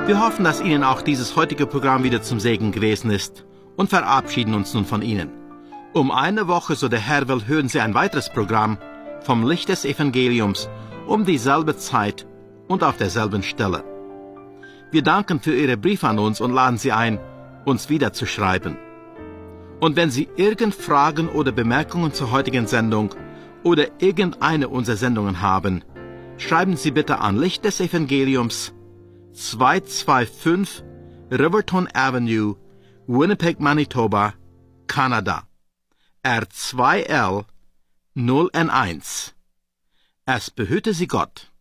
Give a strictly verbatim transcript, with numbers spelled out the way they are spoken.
Wir hoffen, dass Ihnen auch dieses heutige Programm wieder zum Segen gewesen ist und verabschieden uns nun von Ihnen. Um eine Woche, so der Herr will, hören Sie ein weiteres Programm vom Licht des Evangeliums um dieselbe Zeit und auf derselben Stelle. Wir danken für Ihre Briefe an uns und laden Sie ein, uns wieder zu schreiben. Und wenn Sie irgend Fragen oder Bemerkungen zur heutigen Sendung oder irgendeine unserer Sendungen haben, schreiben Sie bitte an Licht des Evangeliums, zweihunderfünfundzwanzig Riverton Avenue, Winnipeg, Manitoba, Kanada, R zwei L null N eins. Es behüte Sie Gott.